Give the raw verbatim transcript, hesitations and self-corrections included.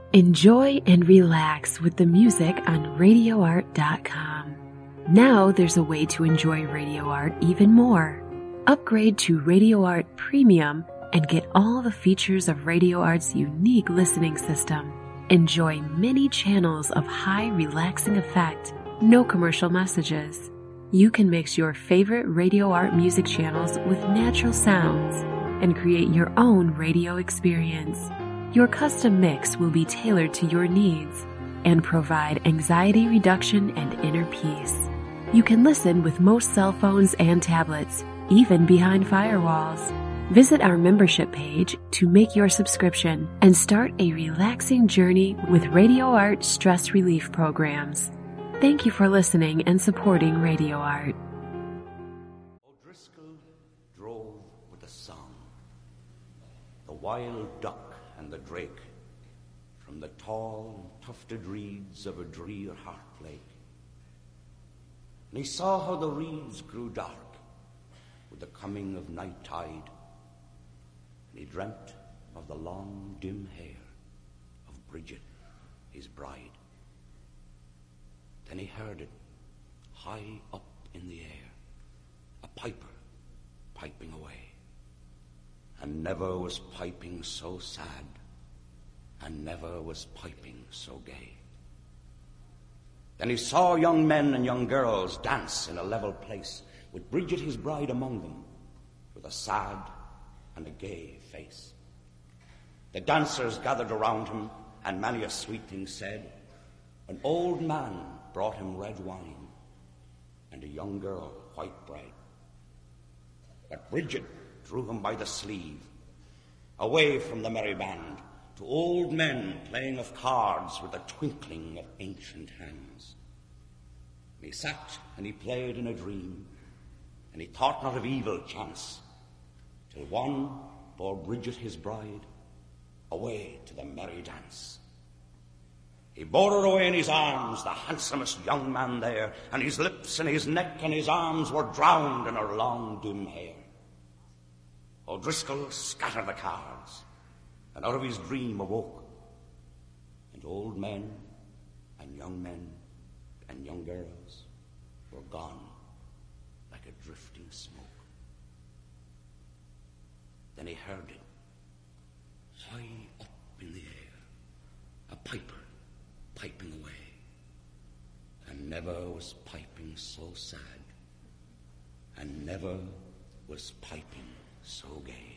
Enjoy and relax with the music on radio art dot com. Now there's a way to enjoy Radio Art even more. Upgrade to Radio Art Premium and get all the features of Radio Art's unique listening system. Enjoy many channels of high relaxing effect, no commercial messages. You can mix your favorite Radio Art music channels with natural sounds and create your own radio experience. Your custom mix will be tailored to your needs and provide anxiety reduction and inner peace. You can listen with most cell phones and tablets, even behind firewalls. Visit our membership page to make your subscription and start a relaxing journey with Radio Art stress relief programs. Thank you for listening and supporting Radio Art. O'Driscoll drove with a song, the wild duck and the drake, from the tall and tufted reeds of a drear heart lake. And he saw how the reeds grew dark with the coming of night tide, and he dreamt of the long dim hair of Bridget, his bride. Then he heard it high up in the air, a piper piping away. And never was piping so sad, and never was piping so gay. Then he saw young men and young girls dance in a level place, with Bridget his bride among them, with a sad and a gay face. The dancers gathered around him, and many a sweet thing said. An old man brought him red wine, and a young girl white bread. But Bridget drew him by the sleeve, away from the merry band, to old men playing of cards with the twinkling of ancient hands. And he sat and he played in a dream, and he thought not of evil chance, till one bore Bridget his bride away to the merry dance. He bore her away in his arms, the handsomest young man there, and his lips and his neck and his arms were drowned in her long dim hair. O'Driscoll scattered the cards, and out of his dream awoke, and old men and young men and young girls were gone like a drifting smoke. Then he heard it, high up in the air, a piper piping away, and never was piping so sad, and never was piping so gay.